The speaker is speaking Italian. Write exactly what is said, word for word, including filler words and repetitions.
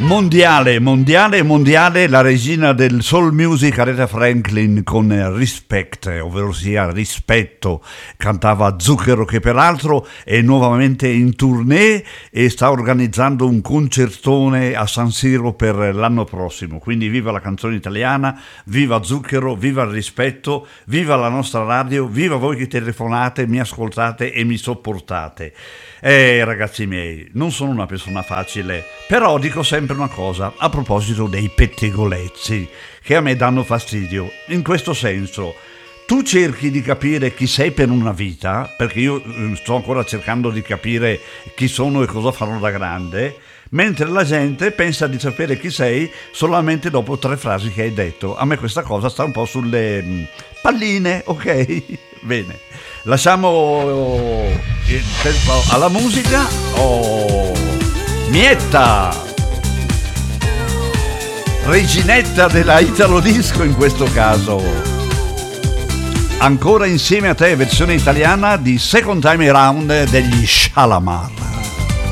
Mondiale, mondiale, mondiale, la regina del soul music Aretha Franklin con Respect, ovvero sia rispetto, cantava Zucchero, che peraltro è nuovamente in tournée e sta organizzando un concertone a San Siro per l'anno prossimo, quindi viva la canzone italiana, viva Zucchero, viva il rispetto, viva la nostra radio, viva voi che telefonate, mi ascoltate e mi sopportate. Eh ragazzi miei, non sono una persona facile, però dico sempre una cosa a proposito dei pettegolezzi che a me danno fastidio. In questo senso, tu cerchi di capire chi sei per una vita, perché io sto ancora cercando di capire chi sono e cosa farò da grande, mentre la gente pensa di sapere chi sei solamente dopo tre frasi che hai detto. A me questa cosa sta un po' sulle palline, ok? Bene, lasciamo il tempo alla musica. Oh, Mietta, reginetta della Italo Disco in questo caso, ancora insieme a te, versione italiana di Second Time Around degli Shalamar.